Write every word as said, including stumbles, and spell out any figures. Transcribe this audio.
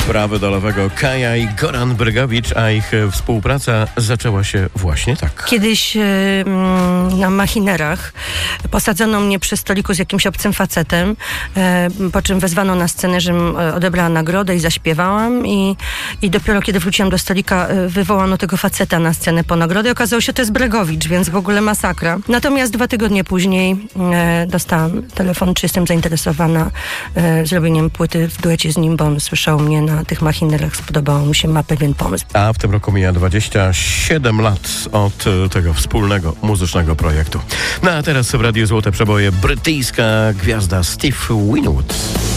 Prawy do lewego Kaja i Goran Brygowicz, a ich współpraca zaczęła się właśnie tak. Kiedyś yy, na machinerach posadzono mnie przy stoliku z jakimś obcym facetem, yy, po czym wezwano na scenę, żebym odebrała nagrodę i zaśpiewałam i, i dopiero kiedy wróciłam do stolika, yy, wywołano tego faceta na scenę po nagrodę i okazało się, że to jest Brygowicz, więc w ogóle masakra. Natomiast dwa tygodnie później yy, dostałam telefon, czy jestem zainteresowana yy, zrobieniem płyty w duecie z nim, bo on słyszał mnie na tych machinerach, spodobało mu się, ma pewien pomysł. A w tym roku mija dwadzieścia siedem lat od tego wspólnego muzycznego projektu. No a teraz w Radiu Złote Przeboje brytyjska gwiazda Steve Winwood.